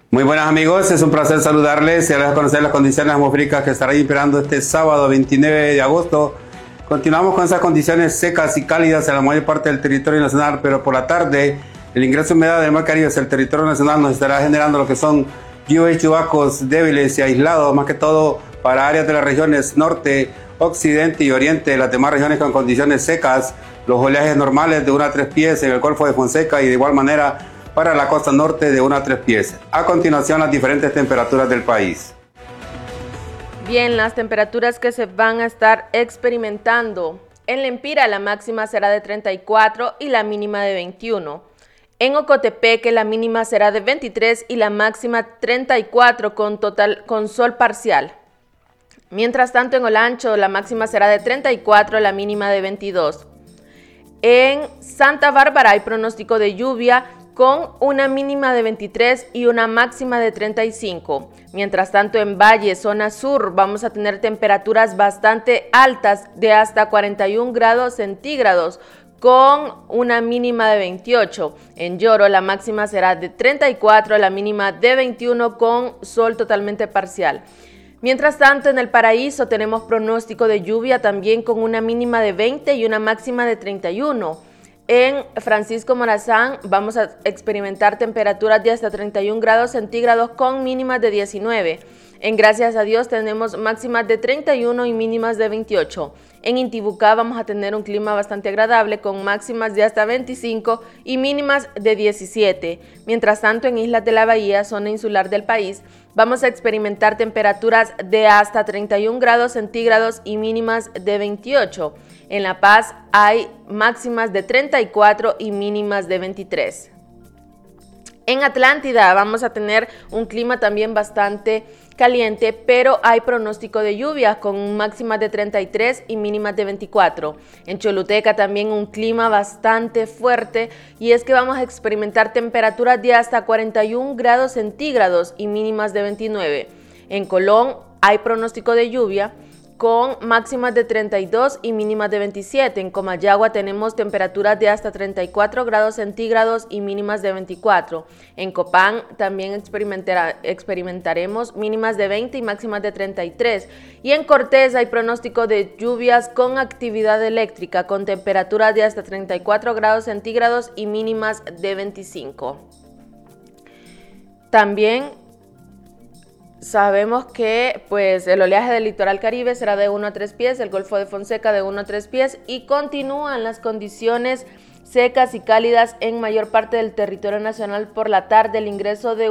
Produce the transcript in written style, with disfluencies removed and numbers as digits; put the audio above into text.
Muy buenas amigos, es un placer saludarles y darles a conocer las condiciones atmosféricas que estarán imperando este sábado 29 de agosto. Continuamos con esas condiciones secas y cálidas en la mayor parte del territorio nacional, pero por la tarde el ingreso de humedad del Mar Caribe hacia el territorio nacional nos estará generando lo que son lluvias y chubascos débiles y aislados, más que todo para áreas de las regiones norte, occidente y oriente, las demás regiones con condiciones secas, los oleajes normales de 1 a 3 pies en el Golfo de Fonseca y de igual manera para la costa norte de 1 a 3 pies. A continuación, las diferentes temperaturas del país. Bien, las temperaturas que se van a estar experimentando. En Lempira la máxima será de 34 y la mínima de 21. En Ocotepeque la mínima será de 23 y la máxima 34 con sol parcial. Mientras tanto, en Olancho la máxima será de 34, la mínima de 22. En Santa Bárbara hay pronóstico de lluvia con una mínima de 23 y una máxima de 35. Mientras tanto, en Valle, zona sur, vamos a tener temperaturas bastante altas de hasta 41 grados centígrados con una mínima de 28. En Lloro, la máxima será de 34, la mínima de 21 con sol totalmente parcial. Mientras tanto, en El Paraíso tenemos pronóstico de lluvia también con una mínima de 20 y una máxima de 31. En Francisco Morazán vamos a experimentar temperaturas de hasta 31 grados centígrados con mínimas de 19. En Gracias a Dios tenemos máximas de 31 y mínimas de 28. En Intibucá vamos a tener un clima bastante agradable con máximas de hasta 25 y mínimas de 17. Mientras tanto, en Islas de la Bahía, zona insular del país, vamos a experimentar temperaturas de hasta 31 grados centígrados y mínimas de 28. En La Paz hay máximas de 34 y mínimas de 23. En Atlántida vamos a tener un clima también bastante caliente, pero hay pronóstico de lluvias con máximas de 33 y mínimas de 24. En Choluteca también un clima bastante fuerte y es que vamos a experimentar temperaturas de hasta 41 grados centígrados y mínimas de 29. En Colón hay pronóstico de lluvia con máximas de 32 y mínimas de 27. En Comayagua tenemos temperaturas de hasta 34 grados centígrados y mínimas de 24. En Copán también experimentaremos mínimas de 20 y máximas de 33. Y en Cortés hay pronóstico de lluvias con actividad eléctrica con temperaturas de hasta 34 grados centígrados y mínimas de 25. También sabemos que el oleaje del litoral caribe será de 1 a 3 pies, el Golfo de Fonseca de 1 a 3 pies y continúan las condiciones secas y cálidas en mayor parte del territorio nacional por la tarde. El ingreso de